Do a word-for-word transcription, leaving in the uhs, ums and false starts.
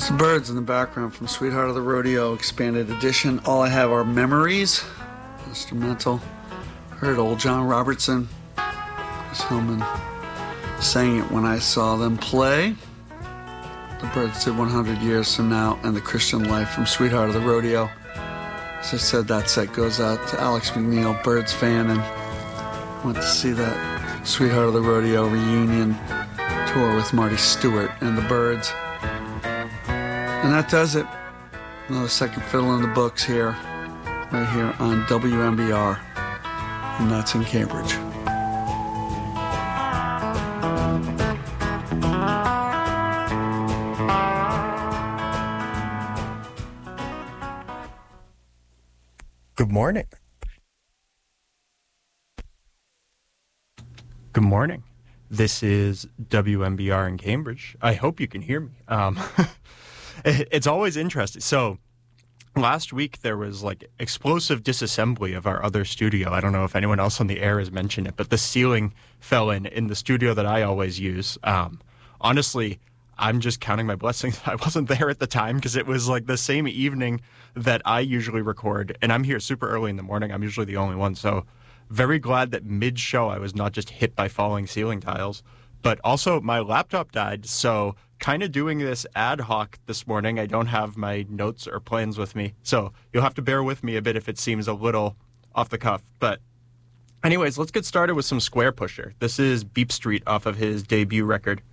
It's the Byrds in the background from Sweetheart of the Rodeo Expanded Edition. All I Have Are Memories, instrumental. Heard old John Robertson, Chris Hillman sang it when I saw them play. The Byrds did one hundred Years From Now and The Christian Life from Sweetheart of the Rodeo. As I said, that set goes out to Alex McNeil, Byrds fan, and went to see that Sweetheart of the Rodeo reunion tour with Marty Stewart and the Byrds. And that does it. Another second fiddle in the books here, right here on W M B R, and that's in Cambridge. Good morning. Good morning. This is W M B R in Cambridge. I hope you can hear me. Um, it's always interesting. So last week there was like explosive disassembly of our other studio. I don't know if anyone else on the air has mentioned it, but the ceiling fell in in the studio that I always use. Um, honestly, I'm just counting my blessings. I wasn't there at the time because it was like the same evening that I usually record, and I'm here super early in the morning. I'm usually the only one, so very glad that mid-show I was not just hit by falling ceiling tiles. But also my laptop died, so kind of doing this ad hoc this morning. I don't have my notes or plans with me, so you'll have to bear with me a bit if it seems a little off the cuff. But anyways, let's get started with some Square Pusher. This is Beep Street off of his debut record,